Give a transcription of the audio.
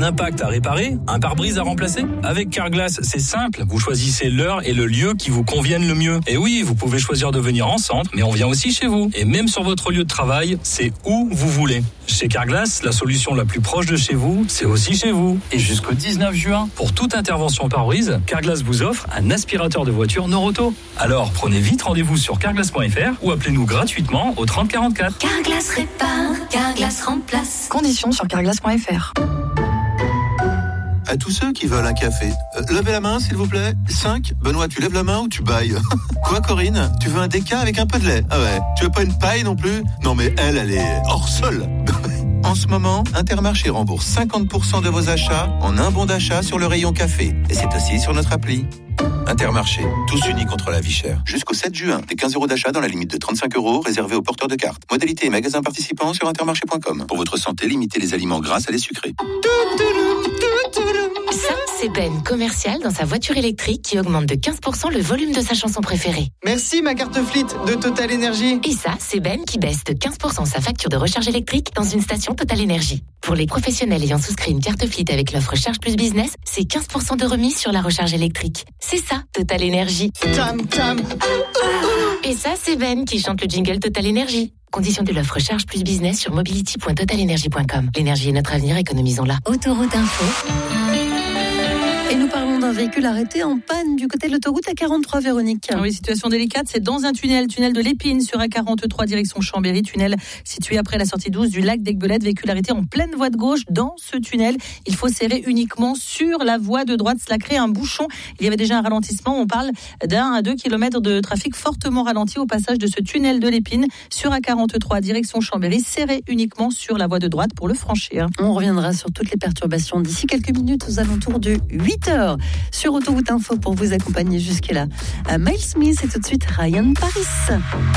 impact à réparer, un pare-brise à remplacer? Avec Carglass, c'est simple. Vous choisissez l'heure et le lieu qui vous conviennent le mieux. Et oui, vous pouvez choisir de venir en centre, mais on vient aussi chez vous. Et même sur votre lieu de travail, c'est où vous voulez. Chez Carglass, la solution la plus proche de chez vous, c'est aussi chez vous. Et jusqu'au 19 juin, pour toute intervention pare-brise, Carglass vous offre un aspirateur de voiture Noroto. Alors, prenez vite rendez-vous sur carglass.fr ou appelez-nous gratuitement au 30 44. Carglass répare, Carglass remplace. Conditions sur carglass.fr. À tous ceux qui veulent un café, levez la main s'il vous plaît. 5. Benoît, tu lèves la main ou tu bailles? Quoi Corinne? Tu veux un déca avec un peu de lait? Ah ouais. Tu veux pas une paille non plus? Non mais elle est hors sol. En ce moment, Intermarché rembourse 50% de vos achats en un bon d'achat sur le rayon café. Et c'est aussi sur notre appli. Intermarché, tous unis contre la vie chère. Jusqu'au 7 juin, des 15 € d'achat dans la limite de 35 € réservés aux porteurs de cartes. Modalité et magasins participants sur intermarché.com. Pour votre santé, limitez les aliments gras à les sucrés. Ça, c'est Ben, commercial dans sa voiture électrique qui augmente de 15% le volume de sa chanson préférée. Merci ma carte Fleet de Total Energy. Et ça, c'est Ben qui baisse de 15% sa facture de recharge électrique dans une station Total Energy. Pour les professionnels ayant souscrit une carte Fleet avec l'offre Charge Plus Business, c'est 15% de remise sur la recharge électrique. C'est ça, Total Energy. Tam tam. Et ça, c'est Ben qui chante le jingle Total Energy. Condition de l'offre Charge Plus Business sur mobility.totalenergy.com. L'énergie est notre avenir, économisons-la. Autoroute Info. Et nous parlons d'un véhicule arrêté en panne du côté de l'autoroute A43, Véronique. Oui, situation délicate, c'est dans un tunnel de l'Épine sur A43 direction Chambéry, tunnel situé après la sortie 12 du lac d'Aiguebelette, véhicule arrêté en pleine voie de gauche dans ce tunnel. Il faut serrer uniquement sur la voie de droite, cela crée un bouchon. Il y avait déjà un ralentissement, on parle d'1 à 2 km de trafic fortement ralenti au passage de ce tunnel de l'Épine sur A43 direction Chambéry, serré uniquement sur la voie de droite pour le franchir. On reviendra sur toutes les perturbations d'ici quelques minutes aux alentours de 8h sur Autoroute Info pour vous accompagner jusque-là. Miles Smith et tout de suite Ryan Paris.